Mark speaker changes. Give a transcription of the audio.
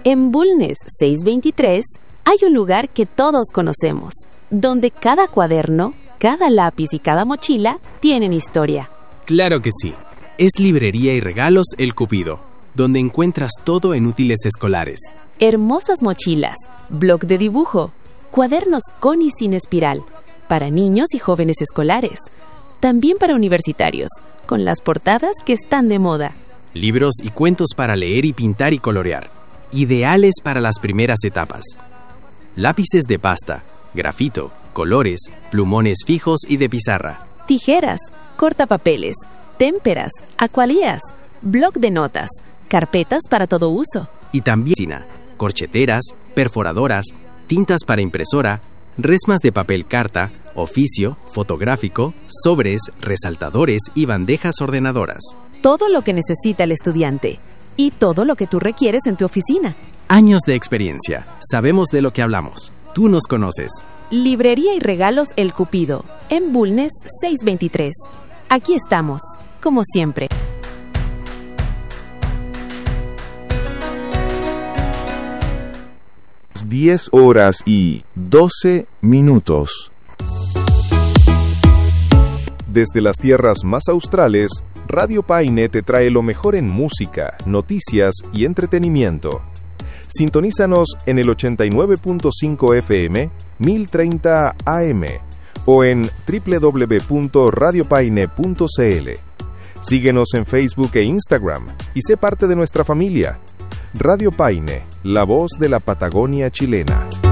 Speaker 1: En Bulnes 623 hay un lugar que todos conocemos, donde cada cuaderno, cada lápiz y cada mochila tienen historia.
Speaker 2: Claro que sí. Es Librería y Regalos El Cupido, donde encuentras todo en útiles escolares.
Speaker 1: Hermosas mochilas, bloc de dibujo, cuadernos con y sin espiral, para niños y jóvenes escolares. También para universitarios, con las portadas que están de moda.
Speaker 2: Libros y cuentos para leer y pintar y colorear, ideales para las primeras etapas. Lápices de pasta, grafito, colores, plumones fijos y de pizarra.
Speaker 1: Tijeras, cortapapeles, témperas, acualías, bloc de notas, carpetas para todo uso.
Speaker 2: Y también corcheteras, perforadoras, tintas para impresora, resmas de papel carta, oficio, fotográfico, sobres, resaltadores y bandejas ordenadoras.
Speaker 1: Todo lo que necesita el estudiante y todo lo que tú requieres en tu oficina.
Speaker 2: Años de experiencia. Sabemos de lo que hablamos. Tú nos conoces.
Speaker 1: Librería y Regalos El Cupido, en Bulnes 623. Aquí estamos, como siempre.
Speaker 3: 10:12. Desde las tierras más australes, Radio Paine te trae lo mejor en música, noticias y entretenimiento. Sintonízanos en el 89.5 FM, 1030 AM o en www.radiopaine.cl. Síguenos en Facebook e Instagram y sé parte de nuestra familia. Radio Paine, la voz de la Patagonia chilena.